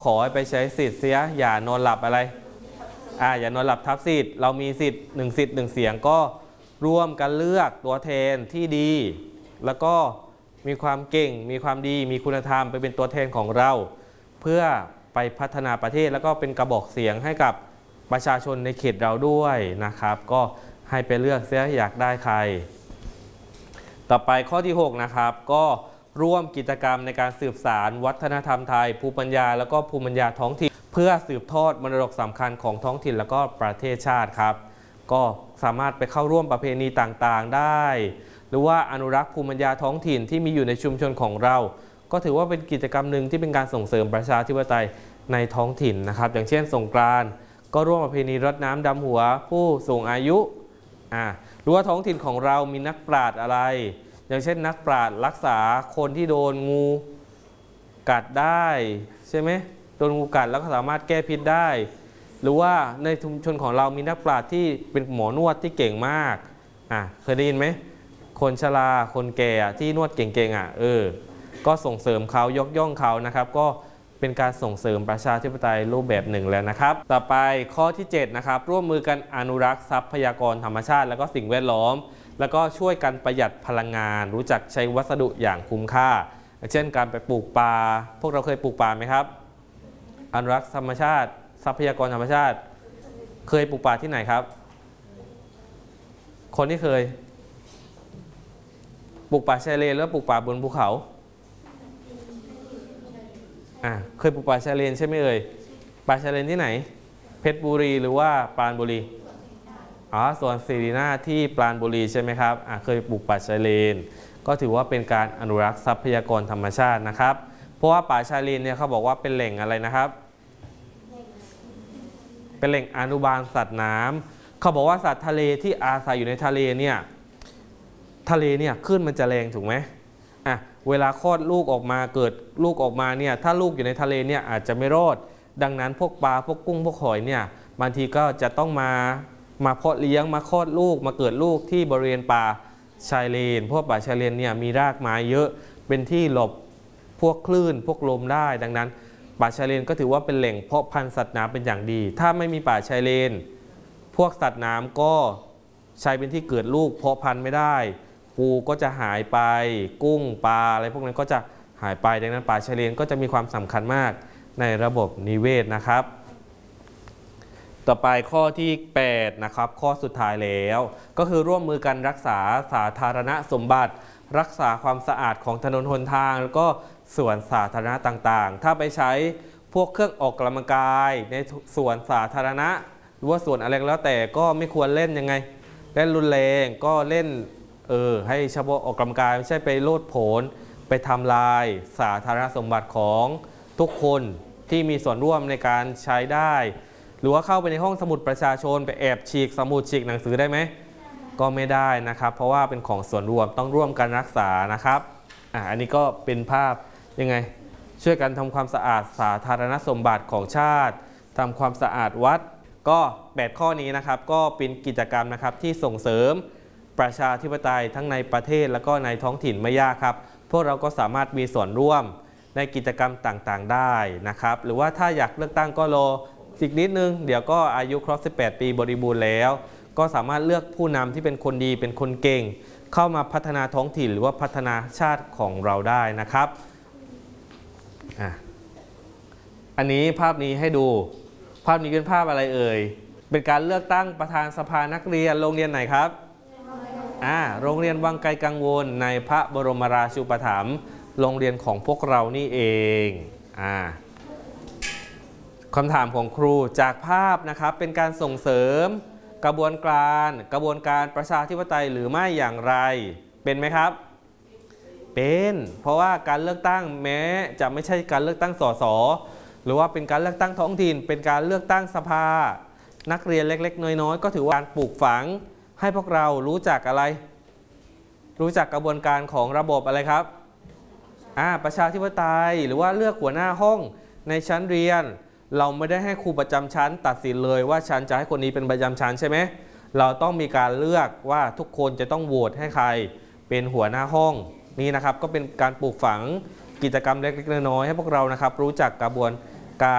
ขอให้ไปใช้สิทธิ์เสียอย่านอนหลับอะไรอย่านอนหลับทับสิทธิ์เรามีสิทธิ์1 สิทธิ์ 1 เสียงก็ร่วมกันเลือกตัวแทนที่ดี แล้วก็มีความเก่งมีความดีมีคุณธรรมไปเป็นตัวแทนของเรา เพื่อไปพัฒนาประเทศแล้วก็เป็นกระบอกเสียงให้กับประชาชนในเขตเราด้วยนะครับก็ให้ไปเลือกเสียอยากได้ใครต่อไปข้อที่6นะครับก็ร่วมกิจกรรมในการสืบสานวัฒนธรรมไทยภูมิปัญญาแล้วก็ภูมิปัญญาท้องถิ่นเพื่อสืบทอดมรดกสำคัญของท้องถิ่นแล้วก็ประเทศชาติครับก็สามารถไปเข้าร่วมประเพณีต่างๆได้หรือว่าอนุรักษ์ภูมิปัญญาท้องถิ่นที่มีอยู่ในชุมชนของเราก็ถือว่าเป็นกิจกรรมหนึ่งที่เป็นการส่งเสริมประชาธิปไตยในท้องถิ่นนะครับอย่างเช่นสงกรานต์ก็ร่วมประเพณีรดน้ำดำหัวผู้สูงอายุหรือว่าท้องถิ่นของเรามีนักปราชญ์อะไรอย่างเช่นนักปราชญ์รักษาคนที่โดนงูกัดได้ใช่ไหมโดนงูกัดแล้วก็สามารถแก้พิษได้หรือว่าในชุมชนของเรามีนักปราชญ์ที่เป็นหมอนวดที่เก่งมากเคยได้ยินไหมคนชราคนแก่ที่นวดเก่งๆก็ส่งเสริมเขายกย่องเขานะครับก็เป็นการส่งเสริมประชาธิปไตยรูปแบบหนึ่งแล้วนะครับต่อไปข้อที่7นะครับร่วมมือกันอนุรักษ์ทรัพยากรธรรมชาติและก็สิ่งแวดล้อมแล้วก็ช่วยกันประหยัดพลังงานรู้จักใช้วัสดุอย่างคุ้มค่าเช่นการไปปลูกป่าพวกเราเคยปลูกป่าไหมครับอนุรักษ์ธรรมชาติทรัพยากรธรรมชาติเคยปลูกป่าที่ไหนครับคนที่เคยปลูกป่าชายเลนหรือปลูกป่าบนภูเขาเคยปลูกป่าชายเลนใช่ไหมป่าชายเลนที่ไหนเพชรบุรีหรือว่าปราณบุรีสวนศิรินาถที่ปราณบุรีใช่ไหมครับเคยปลูกป่าชายเลนก็ถือว่าเป็นการอนุรักษ์ทรัพยากรธรรมชาตินะครับเพราะว่าป่าชายเลนเนี่ยเขาบอกว่าเป็นแหล่งอะไรนะครับเป็นแหล่งอนุบาลสัตว์น้ำเขาบอกว่าสัตว์ทะเลที่อาศัยอยู่ในทะเลเนี่ยคลื่นมันจะแรงถูกไหมเวลาคลอดลูกออกมาเกิดลูกออกมาเนี่ยถ้าลูกอยู่ในทะเลเนี่ยอาจจะไม่รอดดังนั้นพวกปลาพวกกุ้งพวกหอยเนี่ยบางทีก็จะต้องมาเพาะเลี้ยงมาคลอดลูกมาเกิดลูกที่บริเวณป่าชายเลนพวกป่าชายเลนเนี่ยมีรากไม้เยอะเป็นที่หลบพวกคลื่นพวกลมได้ดังนั้นป่าชายเลนก็ถือว่าเป็นแหล่งเพาะพันธุ์สัตว์น้ำเป็นอย่างดีถ้าไม่มีป่าชายเลนพวกสัตว์น้ำก็ใช้เป็นที่เกิดลูกเพาะพันธุ์ไม่ได้ปูก็จะหายไปกุ้งปลาอะไรพวกนั้นก็จะหายไปดังนั้นป่าชายเลนก็จะมีความสำคัญมากในระบบนิเวศนะครับต่อไปข้อที่8นะครับข้อสุดท้ายแล้วก็คือร่วมมือกันรักษาสาธารณสมบัติรักษาความสะอาดของถนนหนทางแล้วก็สวนสาธารณะต่างๆถ้าไปใช้พวกเครื่องออกกำลังกายในสวนสาธารณะหรือว่าสวนอะไรแล้วแต่ก็ไม่ควรเล่นยังไงเล่นรุนแรงก็เล่นให้เฉพาะออกกำลังกายไม่ใช่ไปโลดโผนไปทำลายสาธารณสมบัติของทุกคนที่มีส่วนร่วมในการใช้ได้หรือว่าเข้าไปในห้องสมุดประชาชนไปแอบฉีกสมุดฉีกหนังสือได้ไหมก็ไม่ได้นะครับเพราะว่าเป็นของส่วนรวมต้องร่วมกันรักษานะครับอันนี้ก็เป็นภาพยังไงช่วยกันทำความสะอาดสาธารณสมบัติของชาติทำความสะอาดวัดก็8ข้อนี้นะครับก็เป็นกิจกรรมนะครับที่ส่งเสริมประชาธิปไตยทั้งในประเทศและก็ในท้องถิ่นไม่ยากครับพวกเราก็สามารถมีส่วนร่วมในกิจกรรมต่างๆได้นะครับหรือว่าถ้าอยากเลือกตั้งก็รออีกนิดนึงเดี๋ยวก็อายุครบ18 ปีบริบูรณ์แล้วก็สามารถเลือกผู้นำที่เป็นคนดีเป็นคนเก่งเข้ามาพัฒนาท้องถิ่นหรือว่าพัฒนาชาติของเราได้นะครับอันนี้ภาพนี้ให้ดูภาพนี้เป็นภาพอะไรเป็นการเลือกตั้งประธานสภานักเรียนโรงเรียนไหนครับโรงเรียนวังไกลกังวลในพระบรมราชูปถัมภ์โรงเรียนของพวกเรานี่เองคำถามของครูจากภาพนะครับเป็นการส่งเสริมกระบวนการประชาธิปไตยหรือไม่อย่างไรเป็นไหมครับเป็นเพราะว่าการเลือกตั้งแม้จะไม่ใช่การเลือกตั้งสสหรือว่าเป็นการเลือกตั้งท้องถิ่นเป็นการเลือกตั้งสภานักเรียนเล็กๆน้อยๆก็ถือว่าการปลูกฝังให้พวกเรารู้จักอะไรรู้จักกระบวนการของระบบอะไรครับประชาธิปไตยหรือว่าเลือกหัวหน้าห้องในชั้นเรียนเราไม่ได้ให้ครูประจำชั้นตัดสินเลยว่าฉันจะให้คนนี้เป็นประจำชั้นใช่ไหมเราต้องมีการเลือกว่าทุกคนจะต้องโหวตให้ใครเป็นหัวหน้าห้องนี่นะครับก็เป็นการปลูกฝังกิจกรรมเล็กๆน้อยๆให้พวกเรานะครับรู้จักกระบวน